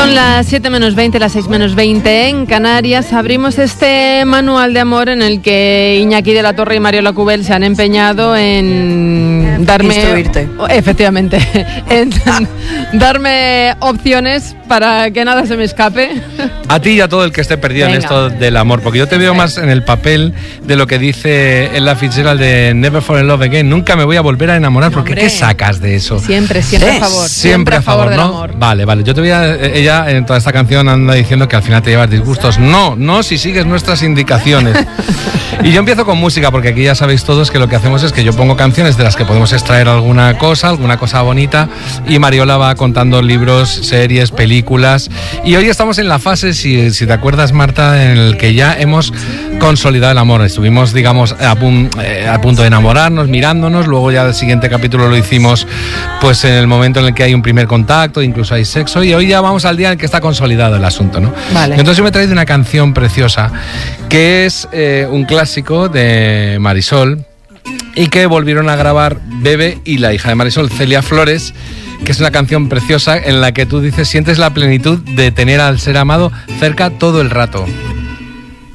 Son las 7 menos 20, las 6 menos 20 en Canarias. Abrimos este manual de amor en el que Iñaki de la Torre y Mario Lacubel se han empeñado en darme... Instruirte. Efectivamente, en darme opciones para que nada se me escape. A ti y a todo el que esté perdido en esto del amor, porque yo te veo más en el papel de lo que dice Ella Fitzgerald de Never Fall in Love Again. Nunca me voy a volver a enamorar, porque ¿qué sacas de eso? Siempre a favor. Siempre a favor, del ¿no? amor. Vale. Yo te voy a... Ella en toda esta canción anda diciendo que al final te llevas disgustos. No, si sigues nuestras indicaciones. Y yo empiezo con música, porque aquí ya sabéis todos que lo que hacemos es que yo pongo canciones de las que podemos extraer alguna cosa bonita, y Mariola va contando libros, series, películas. Y hoy estamos en la fase, si te acuerdas, Marta, en el que ya hemos consolidado el amor. Estuvimos, digamos, a punto de enamorarnos, mirándonos. Luego ya el siguiente capítulo lo hicimos pues en el momento en el que hay un primer contacto, incluso hay sexo. Y hoy ya vamos al día en el que está consolidado el asunto, ¿no? Vale. Entonces yo me he traído una canción preciosa que es un clásico de Marisol, y que volvieron a grabar Bebe y la hija de Marisol, Celia Flores, que es una canción preciosa en la que tú dices, sientes la plenitud de tener al ser amado cerca todo el rato.